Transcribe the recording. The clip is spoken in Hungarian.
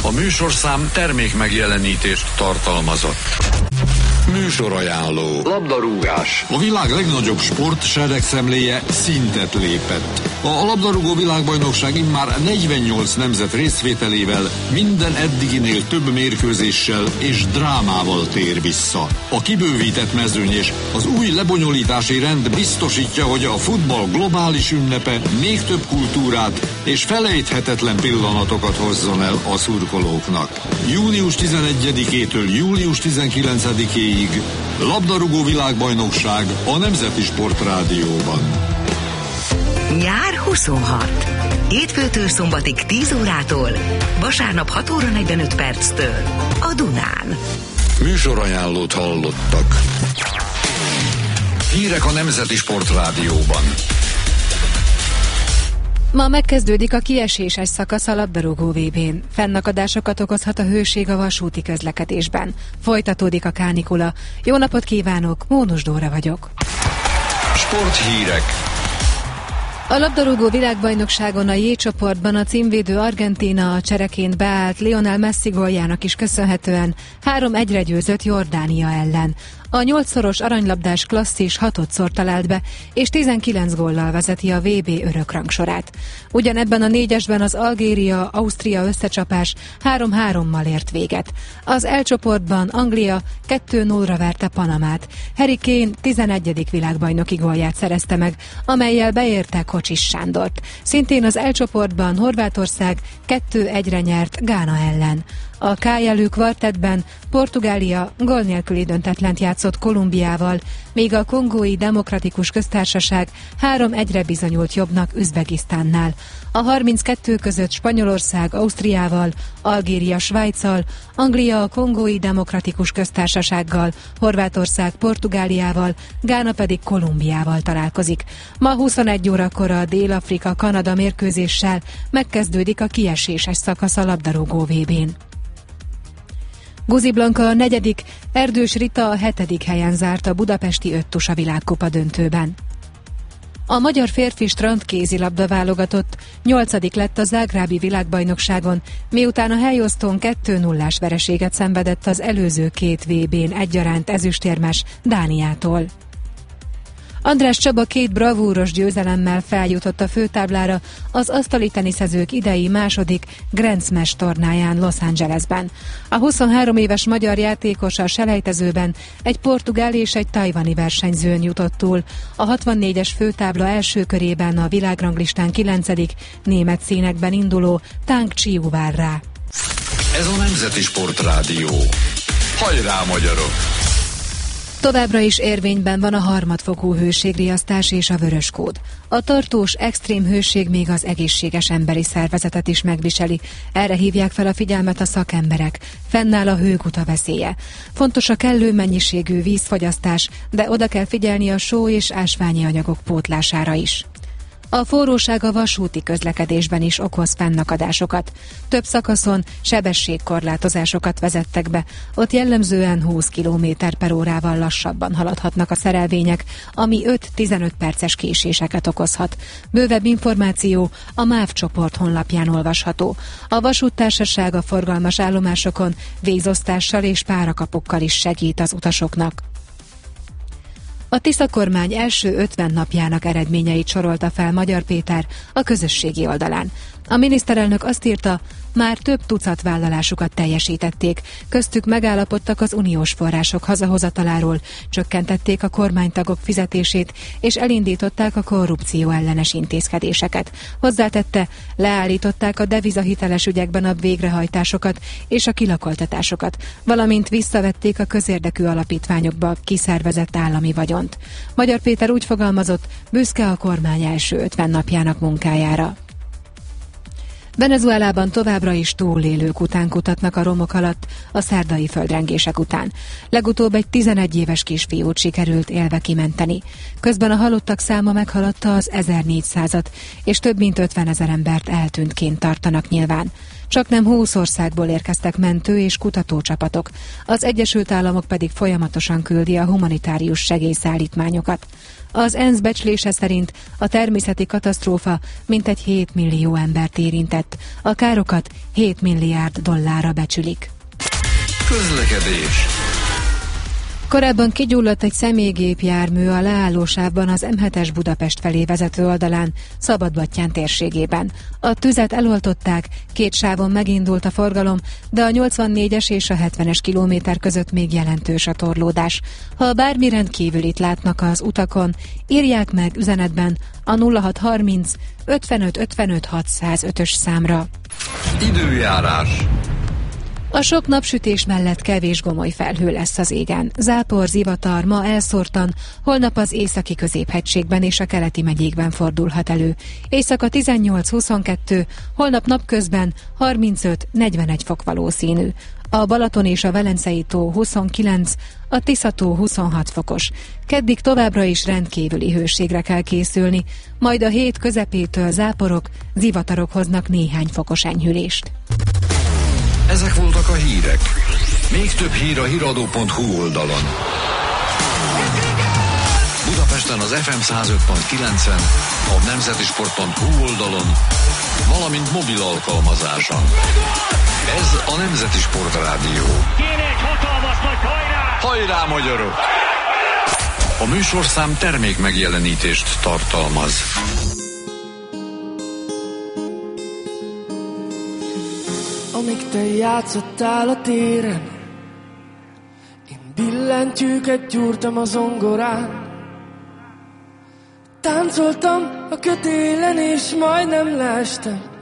A műsorszám termék megjelenítést tartalmazott. Műsorajánló. Labdarúgás. A világ legnagyobb sportseregszemléje szintet lépett. A labdarúgó világbajnokság immár 48 nemzet részvételével minden eddiginél több mérkőzéssel és drámával tér vissza. A kibővített mezőny és az új lebonyolítási rend biztosítja, hogy a futball globális ünnepe még több kultúrát és felejthetetlen pillanatokat hozzon el a szurkolóknak. Június 11-től július 19-ig labdarúgó világbajnokság a Nemzeti Sportrádióban. Nyár 26. Hétfőtől szombatig 10 órától, vasárnap 6 óra 45 perctől a Dunán. Műsorajánlót hallottak. Hírek a Nemzeti Sportrádióban. Ma megkezdődik a kieséses szakasz a labdarúgó VB-n. Fennakadásokat okozhat a hőség a vasúti közlekedésben. Folytatódik a kánikula. Jó napot kívánok, Mónus Dóra vagyok. Sporthírek. A labdarúgó világbajnokságon a J csoportban a címvédő Argentína a csereként beállt Lionel Messi góljának is köszönhetően 3-1-re győzött Jordánia ellen. A 8-szoros aranylabdás klasszis 6-szor talált be, és 19 góllal vezeti a VB örökrangsorát. Ugyanebben a 4-esben az Algéria-Ausztria összecsapás 3-3-mal ért véget. Az L csoportban Anglia 2-0-ra verte Panamát. Harry Kane 11. világbajnoki gólját szerezte meg, amellyel beérte Kocsis Sándort. Szintén az L csoportban Horvátország 2-1-re nyert Gána ellen. A K-jelű kvartettben Portugália gól nélküli döntetlent játszott Kolumbiával, míg a Kongói Demokratikus Köztársaság 3-1-re bizonyult jobbnak Üzbegisztánnál. A 32 között Spanyolország Ausztriával, Algéria Svájccal, Anglia a Kongói Demokratikus Köztársasággal, Horvátország Portugáliával, Gána pedig Kolumbiával találkozik. Ma 21 órakor a Dél-Afrika-Kanada mérkőzéssel megkezdődik a kieséses szakasz a labdarúgó VB-n. Guzi Blanka a 4., Erdős Rita a 7. helyen zárt a budapesti öttusa világkupa döntőben. A magyar férfi strandkézilabda válogatott 8. lett a zágrábi világbajnokságon, miután a helyosztón 2-0-ás vereséget szenvedett az előző 2 VB-n egyaránt ezüstérmes Dániától. András Csaba 2 bravúros győzelemmel feljutott a főtáblára az asztali teniszezők idei második Grand Smash tornáján Los Angelesben. A 23 éves magyar játékos a selejtezőben egy portugál és egy tajvani versenyzőn jutott túl. A 64-es főtábla első körében a világranglistán 9. német színekben induló Tang Chiu vár rá. Ez a Nemzeti Sportrádió. Hajrá, magyarok! Továbbra is érvényben van a harmadfokú hőségriasztás és a vöröskód. A tartós extrém hőség még az egészséges emberi szervezetet is megviseli. Erre hívják fel a figyelmet a szakemberek. Fennáll a hőguta veszélye. Fontos a kellő mennyiségű vízfogyasztás, de oda kell figyelni a só és ásványi anyagok pótlására is. A forróság a vasúti közlekedésben is okoz fennakadásokat. Több szakaszon sebességkorlátozásokat vezettek be, ott jellemzően 20 km/órával lassabban haladhatnak a szerelvények, ami 5-15 perces késéseket okozhat. Bővebb információ a MÁV csoport honlapján olvasható. A vasúttársaság a forgalmas állomásokon vízosztással és párakapokkal is segít az utasoknak. A Tisza kormány első 50 napjának eredményeit sorolta fel Magyar Péter a közösségi oldalán. A miniszterelnök azt írta, már több tucat vállalásukat teljesítették, köztük megállapodtak az uniós források hazahozataláról, csökkentették a kormánytagok fizetését, és elindították a korrupció ellenes intézkedéseket. Hozzátette, leállították a devizahiteles ügyekben a végrehajtásokat és a kilakoltatásokat, valamint visszavették a közérdekű alapítványokba kiszervezett állami vagyont. Magyar Péter úgy fogalmazott, büszke a kormány első 50 napjának munkájára. Venezuelában továbbra is túlélők után kutatnak a romok alatt a szerdai földrengések után. Legutóbb egy 11 éves kisfiút sikerült élve kimenteni. Közben a halottak száma meghaladta az 1400-at, és több mint 50 000 embert eltűntként tartanak nyilván. Csaknem 20 országból érkeztek mentő- és kutatócsapatok. Az Egyesült Államok pedig folyamatosan küldi a humanitárius segélyszállítmányokat. Az ENSZ becslése szerint a természeti katasztrófa mintegy 7 millió embert érintett, esett. A károkat 7 milliárd dollárra becsülik. Közlekedés. Korábban kigyulladt egy személygépjármű a leállósávban az M7-es Budapest felé vezető oldalán, Szabadbattyán térségében. A tüzet eloltották, 2 sávon megindult a forgalom, de a 84-es és a 70-es kilométer között még jelentős a torlódás. Ha bármi rendkívülit látnak az utakon, írják meg üzenetben a 0630 55 55 605-ös számra. Időjárás. A sok napsütés mellett kevés gomoly felhő lesz az égen. Zápor, zivatar ma elszórtan, holnap az északi középhegységben és a keleti megyékben fordulhat elő. Éjszaka 18-22, holnap napközben 35-41 fok valószínű. A Balaton és a Velencei tó 29, a Tisza-tó 26 fokos. Keddig továbbra is rendkívüli hőségre kell készülni, majd a hét közepétől záporok, zivatarok hoznak néhány fokos enyhülést. Ezek voltak a hírek. Még több hír a hiradó.hu oldalon. Budapesten az FM 105.9-en, a nemzetisport.hu oldalon, valamint mobil alkalmazáson. Ez a Nemzeti Sport Rádió. Kéne egy hatalmas nagy hajrá! Hajrá, magyarok! A műsorszám termék megjelenítést tartalmaz. Amíg te játszottál a téren, én billentyűket gyúrtam a zongorán. Táncoltam a kötélen és majdnem leestem,